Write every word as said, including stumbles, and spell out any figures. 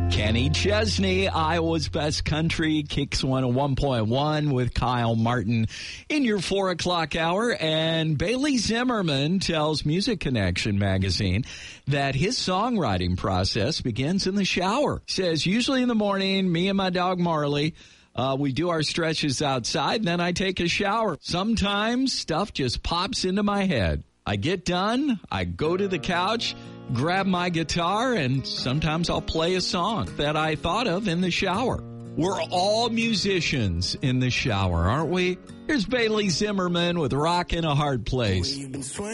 Kenny Chesney, Iowa's Best Country, Kicks one oh one point one with Kyle Martin in your four o'clock hour. And Bailey Zimmerman tells Music Connection magazine that his songwriting process begins in the shower. Says, usually in the morning, me and my dog Marley, uh, we do our stretches outside, and then I take a shower. Sometimes stuff just pops into my head. I get done, I go to the couch, grab my guitar, and sometimes I'll play a song that I thought of in the shower. We're all musicians in the shower, aren't we? Here's Bailey Zimmerman with Rock in a Hard Place.